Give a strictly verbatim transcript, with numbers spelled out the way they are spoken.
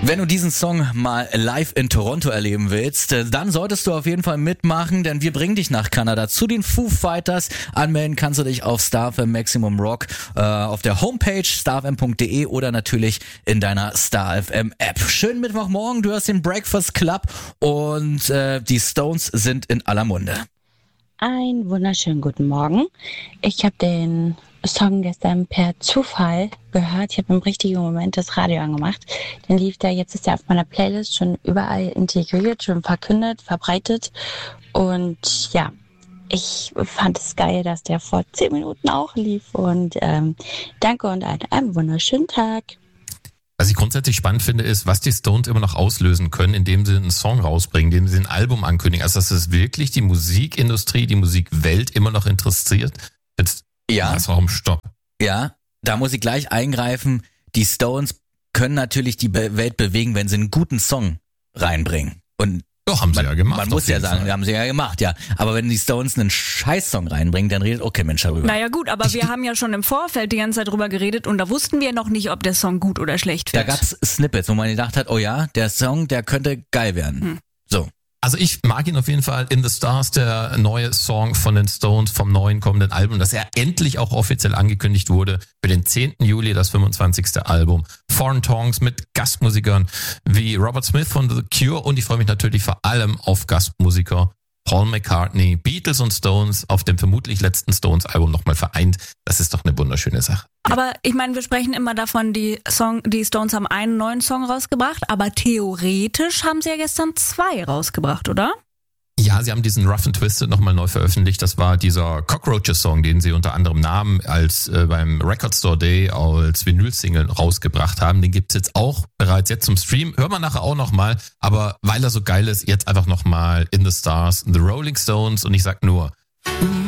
Wenn du diesen Song mal live in Toronto erleben willst, dann solltest du auf jeden Fall mitmachen, denn wir bringen dich nach Kanada zu den Foo Fighters. Anmelden kannst du dich auf StarFM Maximum Rock äh, auf der Homepage starfm punkt de oder natürlich in deiner StarFM App. Schönen Mittwochmorgen, du hörst den Breakfast Club und äh, die Stones sind in aller Munde. Einen wunderschönen guten Morgen. Ich habe den Song gestern per Zufall gehört. Ich habe im richtigen Moment das Radio angemacht. Dann lief der, jetzt ist er auf meiner Playlist schon überall integriert, schon verkündet, verbreitet. Und ja, ich fand es geil, dass der vor zehn Minuten auch lief. Und ähm, danke und einen, einen wunderschönen Tag. Was ich grundsätzlich spannend finde, ist, was die Stones immer noch auslösen können, indem sie einen Song rausbringen, indem sie ein Album ankündigen. Also, dass es wirklich die Musikindustrie, die Musikwelt immer noch interessiert. Jetzt Ja. das Raum Stopp. Ja, da muss ich gleich eingreifen. Die Stones können natürlich die Be- Welt bewegen, wenn sie einen guten Song reinbringen. Und Doch, haben sie man, ja gemacht. Man muss auf ja jeden sagen, Fall. haben sie ja gemacht, ja. Aber wenn die Stones einen Scheiß-Song reinbringen, dann redet auch kein Mensch darüber. Naja gut, aber wir haben ja schon im Vorfeld die ganze Zeit drüber geredet und da wussten wir noch nicht, ob der Song gut oder schlecht Da wird. gab's Snippets, wo man gedacht hat, oh ja, der Song, der könnte geil werden. Hm. So. Also ich mag ihn auf jeden Fall. In the Stars, der neue Song von den Stones vom neuen kommenden Album, das er endlich auch offiziell angekündigt wurde für den zehnten Juli, das fünfundzwanzigste Album. Foreign Tongues mit Gastmusikern wie Robert Smith von The Cure und ich freue mich natürlich vor allem auf Gastmusiker Paul McCartney, Beatles und Stones auf dem vermutlich letzten Stones-Album nochmal vereint. Das ist doch eine wunderschöne Sache. Aber ich meine, wir sprechen immer davon, die Song, die Stones haben einen neuen Song rausgebracht, aber theoretisch haben sie ja gestern zwei rausgebracht, oder? Ja, sie haben diesen Rough and Twisted nochmal neu veröffentlicht. Das war dieser Cockroaches-Song, den sie unter anderem nahmen, als äh, beim Record Store Day als Vinyl-Single rausgebracht haben. Den gibt's jetzt auch bereits jetzt zum Stream. Hören wir nachher auch nochmal. Aber weil er so geil ist, jetzt einfach nochmal In the Stars, The Rolling Stones und ich sag nur...